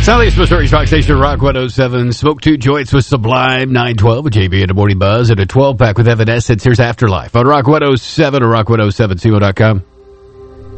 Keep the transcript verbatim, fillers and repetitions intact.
Southeast Missouri's Rock Station, Rock one oh seven. Smoke two joints with Sublime, nine twelve with J B and the Morning Buzz, and a twelve pack with Evanescence. Here's Afterlife on Rock one oh seven or rock one oh seven C O dot com.